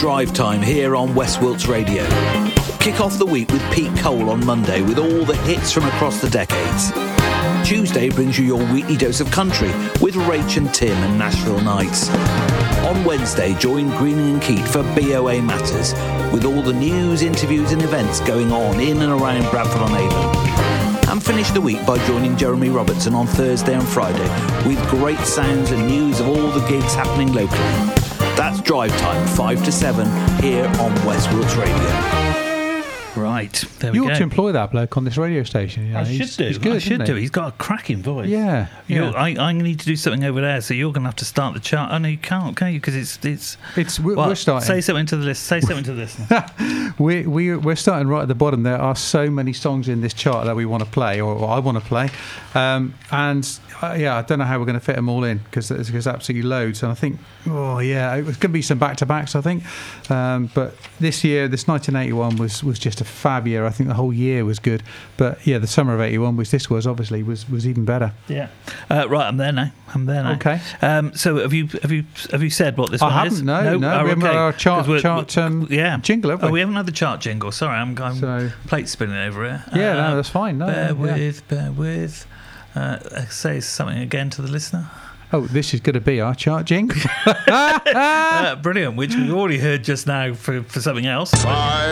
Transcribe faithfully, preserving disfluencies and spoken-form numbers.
Drive Time here on West Wilts Radio. Kick off the week with Pete Cole on Monday with all the hits from across the decades. Tuesday brings you your weekly dose of country with Rach and Tim and Nashville Nights. On Wednesday, join Greening and Keat for B O A Matters with all the news, interviews and events going on in and around Bradford-on-Avon. And finish the week by joining Jeremy Robertson on Thursday and Friday with great sounds and news of all the gigs happening locally. That's Drive Time, five to seven, here on West Wilts Radio. Right, there we you go. ought to employ that bloke on this radio station. You know, I he's, should do. He's good, I should isn't do. he? He's got a cracking voice. Yeah, You're, yeah. I, I'm going to need to do something over there, so you're going to have to start the chart. Oh no, you can't, can you? Because it's it's. It's we're, well, we're starting. Say something to the list. Say something to the listener. we we we're starting right at the bottom. There are so many songs in this chart that we want to play, or, or I want to play, um, and uh, yeah, I don't know how we're going to fit them all in because there's, there's absolutely loads. And I think, oh yeah, it's going to be some back to backs. I think, um, but this year, this nineteen eighty-one was was just a fab year. I think the whole year was good, but yeah, the summer of eighty-one, which this was obviously, was was even better. Yeah. Uh, right, I'm there now. I'm there now. Okay. Um, so have you have you have you said what this I one haven't, is? no, no, Oh, we haven't okay. got our chart- 'Cause we're- chart, we're- um, yeah. jingle, have we? Oh, we haven't had the chart jingle. Sorry, I'm I'm So- plate spinning over here. Yeah, Uh, no, that's fine. No, bear yeah. with, bear with. Uh, say something again to the listener. Oh, this is going to be our chart jingle. uh, brilliant, which we've already heard just now for, for something else. Five,